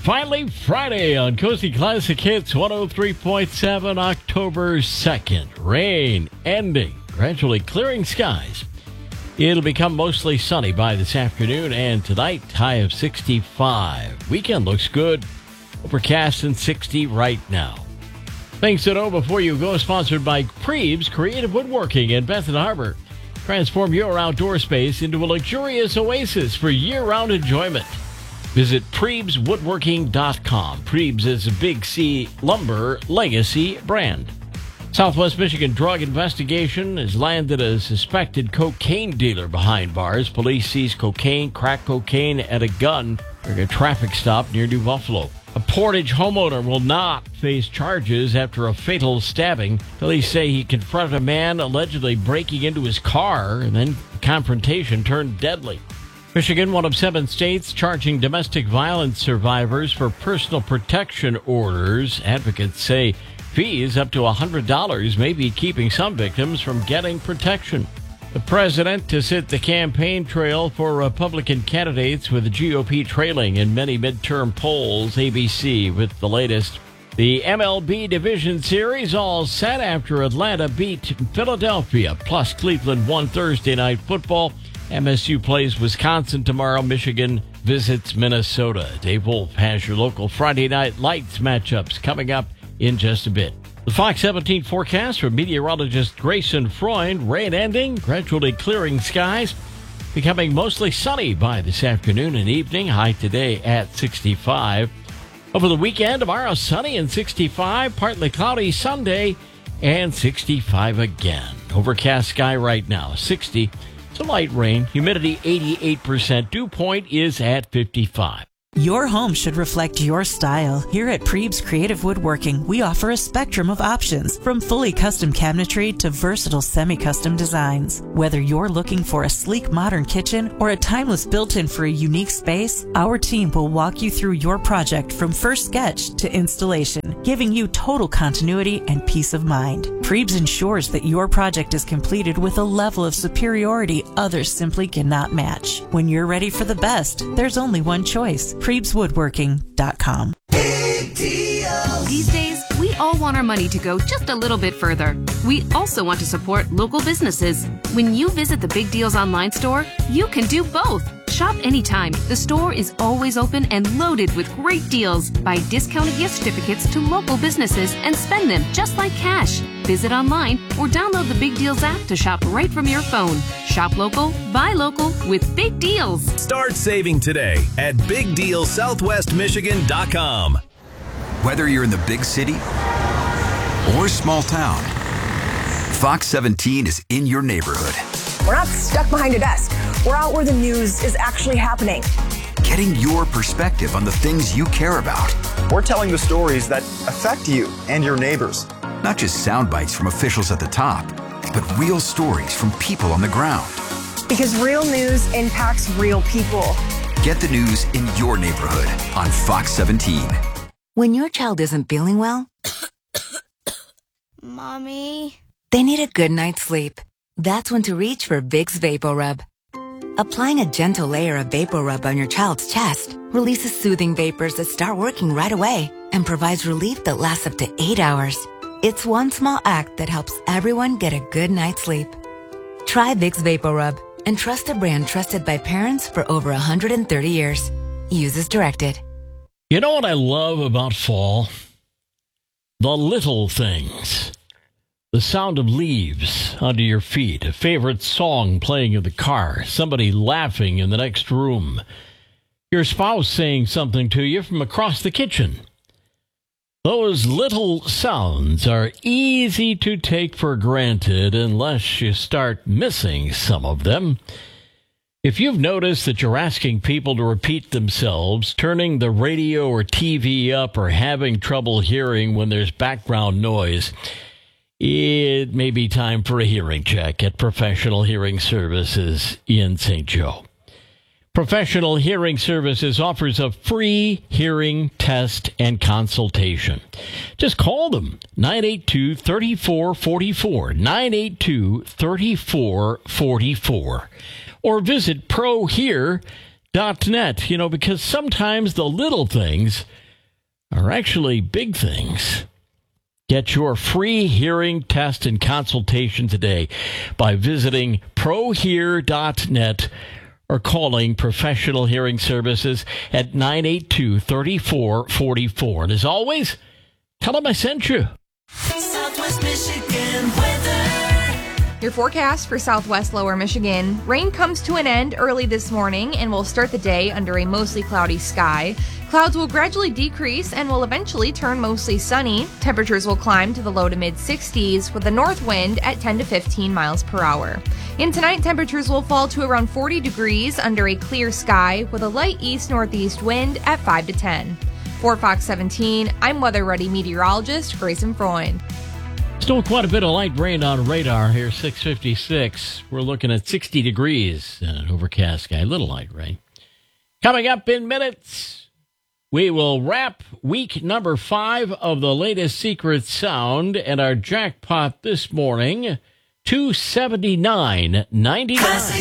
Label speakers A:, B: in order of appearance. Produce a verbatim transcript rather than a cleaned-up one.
A: Finally, Friday on Cozy Classic Hits one oh three point seven, October second. Rain ending, gradually clearing skies. It'll become mostly sunny by this afternoon and tonight, high of sixty-five. Weekend looks good. Overcast and sixty right now. Things to know before you go, sponsored by Prebes Creative Woodworking in Benton Harbor. Transform your outdoor space into a luxurious oasis for year-round enjoyment. Visit Prebes Woodworking dot com. Prebes is a Big C lumber legacy brand. Southwest Michigan drug investigation has landed a suspected cocaine dealer behind bars. Police seized cocaine, crack cocaine, and a gun during a traffic stop near New Buffalo. A Portage homeowner will not face charges after a fatal stabbing. Police say he confronted a man allegedly breaking into his car, and then the confrontation turned deadly. Michigan, one of seven states charging domestic violence survivors for personal protection orders. Advocates say fees up to one hundred dollars may be keeping some victims from getting protection. The president to sit the campaign trail for Republican candidates, with the G O P trailing in many midterm polls. A B C with the latest. The M L B Division Series all set after Atlanta beat Philadelphia, plus Cleveland won Thursday Night Football. M S U plays Wisconsin tomorrow. Michigan visits Minnesota. Dave Wolf has your local Friday Night Lights matchups coming up in just a bit. The Fox seventeen forecast from meteorologist Grayson Freund. Rain ending, gradually clearing skies, becoming mostly sunny by this afternoon and evening. High today at sixty-five. Over the weekend, tomorrow sunny and sixty-five. Partly cloudy Sunday and sixty-five again. Overcast sky right now, sixty. Some light rain, humidity eighty-eight percent. Dew point is at fifty-five.
B: Your home should reflect your style. Here at Prebes Creative Woodworking, we offer a spectrum of options, from fully custom cabinetry to versatile semi-custom designs. Whether you're looking for a sleek modern kitchen or a timeless built-in for a unique space, our team will walk you through your project from first sketch to installation, giving you total continuity and peace of mind. Prebes ensures that your project is completed with a level of superiority others simply cannot match. When you're ready for the best, there's only one choice. Prebes Woodworking dot com.
C: These days, we all want our money to go just a little bit further. We also want to support local businesses. When you visit the Big Deals online store, you can do both. Shop anytime. The store is always open and loaded with great deals. Buy discounted gift certificates to local businesses and spend them just like cash. Visit online or download the Big Deals app to shop right from your phone. Shop local, buy local with Big Deals.
D: Start saving today at Big Deal Southwest Michigan dot com.
E: Whether you're in the big city or small town, Fox seventeen is in your neighborhood.
F: We're not stuck behind a desk. We're out where the news is actually happening.
E: Getting your perspective on the things you care about.
G: We're telling the stories that affect you and your neighbors.
E: Not just sound bites from officials at the top, but real stories from people on the ground.
F: Because real news impacts real people.
E: Get the news in your neighborhood on Fox seventeen.
H: When your child isn't feeling well,
I: Mommy,
H: they need a good night's sleep. That's when to reach for Vicks VapoRub. Applying a gentle layer of VapoRub on your child's chest releases soothing vapors that start working right away and provides relief that lasts up to eight hours. It's one small act that helps everyone get a good night's sleep. Try Vicks VapoRub and trust a brand trusted by parents for over one hundred thirty years. Use as directed.
A: You know what I love about fall? The little things. The sound of leaves under your feet, a favorite song playing in the car, somebody laughing in the next room, your spouse saying something to you from across the kitchen. Those little sounds are easy to take for granted unless you start missing some of them. If you've noticed that you're asking people to repeat themselves, turning the radio or T V up, or having trouble hearing when there's background noise, it may be time for a hearing check at Professional Hearing Services in Saint Joe. Professional Hearing Services offers a free hearing test and consultation. Just call them, nine eight two, three four four four, nine eight two, three four four four, or visit pro hear dot net, you know, because sometimes the little things are actually big things. Get your free hearing test and consultation today by visiting pro hear dot net or calling Professional Hearing Services at nine eight two, three four four four. And as always, tell them I sent you.
I: Southwest Michigan weather. Your forecast for Southwest Lower Michigan. Rain comes to an end early this morning and will start the day under a mostly cloudy sky. Clouds will gradually decrease and will eventually turn mostly sunny. Temperatures will climb to the low to mid sixties with a north wind at ten to fifteen miles per hour. And tonight, temperatures will fall to around forty degrees under a clear sky with a light east-northeast wind at five to ten. For Fox seventeen, I'm weather-ready meteorologist Grayson Freund.
A: Still quite a bit of light rain on radar here, six fifty-six. We're looking at sixty degrees and an overcast sky, a little light rain. Coming up in minutes, we will wrap week number five of the latest Secret Sound, and our jackpot this morning, two seventy-nine ninety-nine.